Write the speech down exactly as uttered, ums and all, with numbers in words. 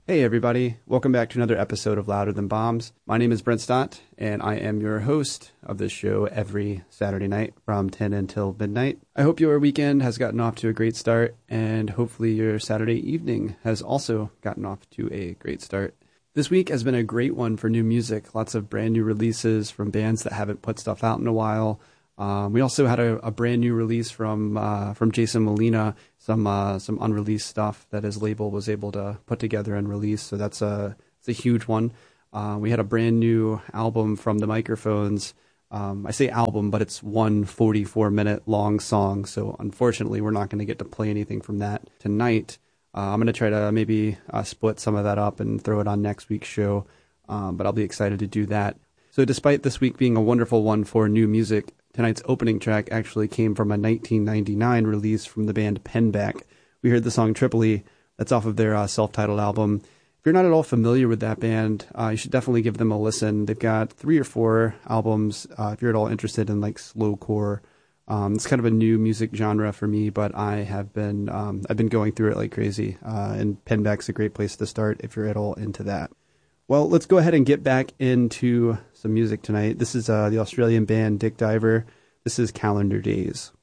Hey everybody, welcome back to another episode of Louder Than Bombs. My name is Brent Stott, and I am your host of this show every Saturday night from ten until midnight. I hope your weekend has gotten off to a great start, and hopefully your Saturday evening has also gotten off to a great start. This week has been a great one for new music, lots of brand new releases from bands that haven't put stuff out in a while. Um, we also had a, a brand new release from uh, from Jason Molina, some uh, some unreleased stuff that his label was able to put together and release. So that's a it's a huge one. Uh, we had a brand new album from the Microphones. Um, I say album, but it's one forty-four minute long song. So unfortunately, we're not going to get to play anything from that tonight. Uh, I'm going to try to maybe uh, split some of that up and throw it on next week's show. Um, but I'll be excited to do that. So despite this week being a wonderful one for new music, tonight's opening track actually came from a nineteen ninety-nine release from the band Penback. We heard the song Tripoli. That's off of their uh, self-titled album. If you're not at all familiar with that band, uh, you should definitely give them a listen. They've got three or four albums. Uh, if you're at all interested in like slowcore, um, it's kind of a new music genre for me, but I have been um, I've been going through it like crazy. Uh, and Penback's a great place to start if you're at all into that. Well, let's go ahead and get back into some music tonight. This is uh, the Australian band Dick Diver. This is Calendar Days.